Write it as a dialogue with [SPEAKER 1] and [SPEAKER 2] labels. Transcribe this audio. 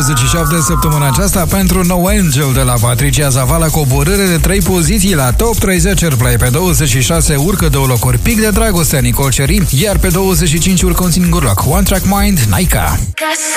[SPEAKER 1] 27 săptămâna aceasta pentru No Angel de la Patricia Zavala, coborâre de 3 poziții la Top 30 Airplay. Pe 26 urcă 2 locuri Pic de Dragoste, Nicole Cherin, iar pe 25 urcă un singur loc One Track Mind, Naika.